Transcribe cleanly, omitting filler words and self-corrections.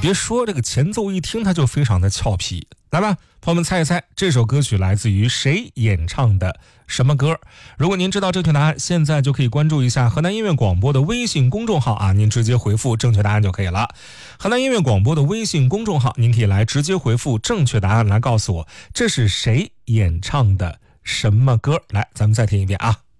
别说这个前奏一听它就非常的俏皮。来吧，朋友们猜一猜这首歌曲来自于谁演唱的什么歌？如果您知道正确答案，现在就可以关注一下河南音乐广播的微信公众号啊，您直接回复正确答案就可以了。河南音乐广播的微信公众号，您可以来直接回复正确答案来告诉我这是谁演唱的什么歌。来，咱们再听一遍啊。